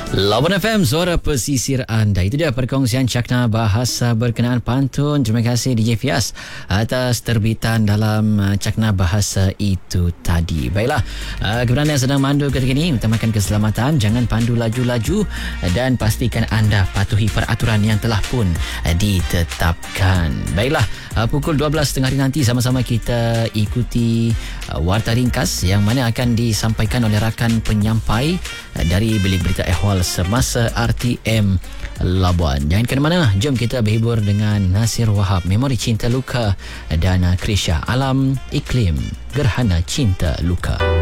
Lawan FM, suara pesisir anda. Itu dia perkongsian cakna bahasa berkenaan pantun. Terima kasih DJ Fias atas terbitan dalam cakna bahasa itu tadi. Baiklah, kepada anda yang sedang mandu ketika ini, utamakan keselamatan, jangan pandu laju-laju dan pastikan anda patuhi peraturan yang telah pun ditetapkan. Baiklah, pukul 12.30 hari nanti sama-sama kita ikuti warta ringkas yang mana akan disampaikan oleh rakan penyampai dari Bilik Berita Ehwal semasa RTM Labuan. Jangan ke mana-mana, jom kita berhibur dengan Nasir Wahab, Memori Cinta Luka, dan Krisha, Alam Iklim Gerhana Cinta Luka.